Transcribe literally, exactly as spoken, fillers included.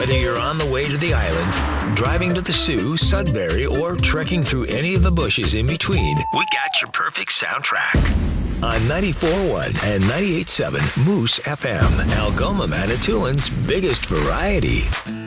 Whether you're on the way to the island, driving to the Sioux, Sudbury, or trekking through any of the bushes in between, we got your perfect soundtrack. On ninety-four point one and ninety-eight point seven Moose F M, Algoma, Manitoulин's biggest variety.